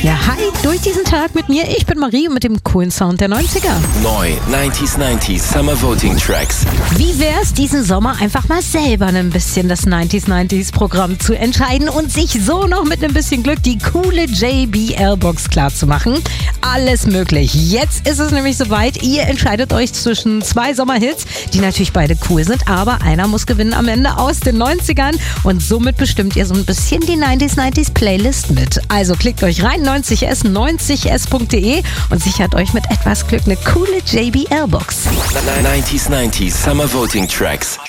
Ja, hi, durch diesen Tag mit mir. Ich bin Marie mit dem coolen Sound der 90er. Neu 90s Summer Voting Tracks. Wie wär's, diesen Sommer einfach mal selber ein bisschen das 90s Programm zu entscheiden und sich so noch mit ein bisschen Glück die coole JBL-Box klarzumachen? Alles möglich. Jetzt ist es nämlich soweit. Ihr entscheidet euch zwischen zwei Sommerhits, die natürlich beide cool sind, aber einer muss gewinnen am Ende aus den 90ern und somit bestimmt ihr so ein bisschen die 90s Playlist mit. Also klickt euch rein, 90s.de und sichert euch mit etwas Glück eine coole JBL-Box. 90s Summer Voting Tracks.